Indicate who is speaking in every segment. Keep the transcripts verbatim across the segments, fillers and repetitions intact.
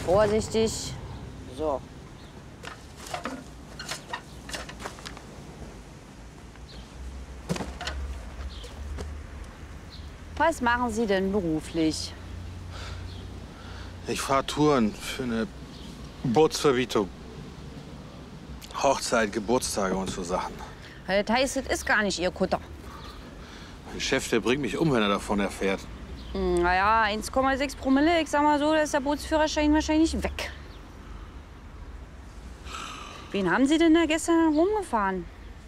Speaker 1: vorsichtig. So. Was machen Sie denn beruflich?
Speaker 2: Ich fahre Touren für eine Bootsvermietung. Hochzeit, Geburtstage und so Sachen.
Speaker 1: Das heißt, es ist gar nicht Ihr Kutter.
Speaker 2: Mein Chef, der bringt mich um, wenn er davon erfährt.
Speaker 1: Hm, naja, eins Komma sechs Promille, ich sag mal so, da ist der Bootsführerschein wahrscheinlich weg. Wen haben Sie denn da gestern rumgefahren?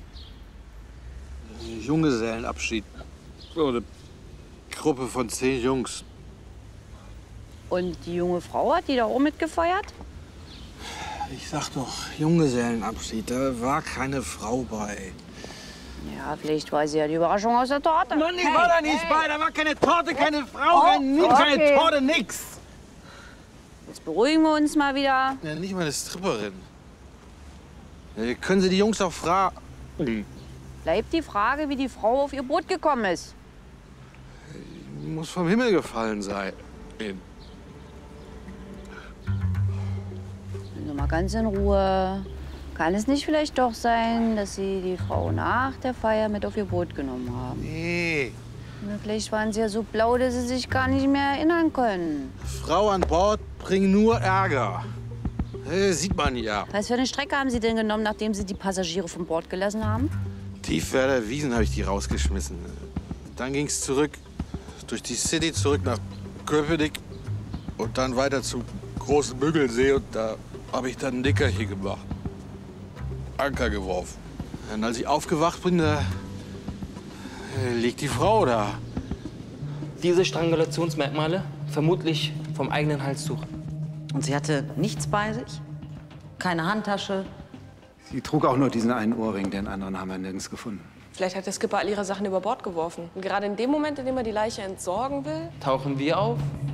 Speaker 2: Junggesellenabschied. So eine Gruppe von zehn Jungs.
Speaker 1: Und die junge Frau, hat die da auch mitgefeiert?
Speaker 2: Ich sag doch, Junggesellenabschied, da war keine Frau bei.
Speaker 1: Ja, vielleicht war sie ja die Überraschung aus der Torte.
Speaker 2: Mann, ich
Speaker 1: Hey,
Speaker 2: war da nicht
Speaker 1: hey.
Speaker 2: bei, da war keine Torte, keine Frau,
Speaker 1: Oh,
Speaker 2: kein Nied, keine
Speaker 1: okay.
Speaker 2: Torte, nix.
Speaker 1: Jetzt beruhigen wir uns mal wieder.
Speaker 2: Ja, nicht mal eine Stripperin. Ja, können Sie die Jungs auch fragen?
Speaker 1: Bleibt die Frage, wie die Frau auf ihr Boot gekommen ist.
Speaker 2: Muss vom Himmel gefallen sein.
Speaker 1: Also mal ganz in Ruhe. Kann es nicht vielleicht doch sein, dass Sie die Frau nach der Feier mit auf Ihr Boot genommen haben?
Speaker 2: Nee.
Speaker 1: Na, vielleicht waren Sie ja so blau, dass Sie sich gar nicht mehr erinnern können.
Speaker 2: Frau an Bord bringt nur Ärger. Äh, sieht man ja.
Speaker 1: Was für eine Strecke haben Sie denn genommen, nachdem Sie die Passagiere vom Bord gelassen haben?
Speaker 2: Tiefwerder Wiesen habe ich die rausgeschmissen. Dann ging's zurück durch die City zurück nach Köpenick und dann weiter zum großen Müggelsee. Und da habe ich dann ein Nickerchen gemacht. Anker geworfen. Und als ich aufgewacht bin, da äh, liegt die Frau da.
Speaker 3: Diese Strangulationsmerkmale vermutlich vom eigenen Halstuch.
Speaker 4: Und sie hatte nichts bei sich? Keine Handtasche?
Speaker 5: Sie trug auch nur diesen einen Ohrring, den anderen haben wir nirgends gefunden.
Speaker 6: Vielleicht hat der Skipper all ihre Sachen über Bord geworfen. Und gerade in dem Moment, in dem er die Leiche entsorgen will.
Speaker 3: Tauchen wir auf?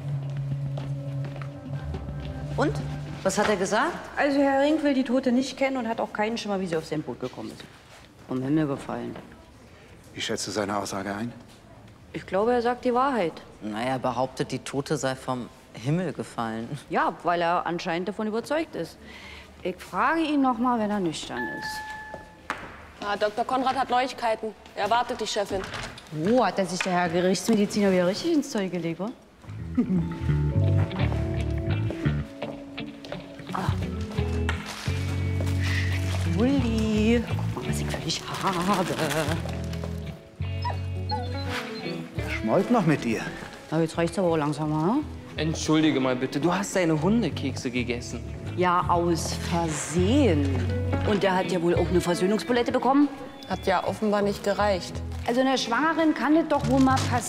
Speaker 4: Und? Was hat er gesagt?
Speaker 1: Also Herr Rink will die Tote nicht kennen und hat auch keinen Schimmer, wie sie auf sein Boot gekommen ist. Vom Himmel gefallen.
Speaker 5: Wie schätzt du seine Aussage ein?
Speaker 1: Ich glaube, er sagt die Wahrheit.
Speaker 4: Na, er behauptet, die Tote sei vom Himmel gefallen.
Speaker 1: Ja, weil er anscheinend davon überzeugt ist. Ich frage ihn noch mal, wenn er nüchtern ist.
Speaker 6: Ah, Doktor Konrad hat Neuigkeiten. Er erwartet die Chefin.
Speaker 1: Oh, hat er sich der Herr Gerichtsmediziner wieder richtig ins Zeug gelegt, wa? Ah. Uli, guck mal, was ich für dich habe.
Speaker 5: Schmollt noch mit dir.
Speaker 1: Na, jetzt reicht's aber auch langsam mal, ne?
Speaker 3: Entschuldige mal bitte, du hast deine Hundekekse gegessen.
Speaker 1: Ja, aus Versehen. Und der hat ja wohl auch eine Versöhnungsbulette bekommen.
Speaker 6: Hat ja offenbar nicht gereicht.
Speaker 1: Also einer Schwangeren kann das doch wohl mal passieren.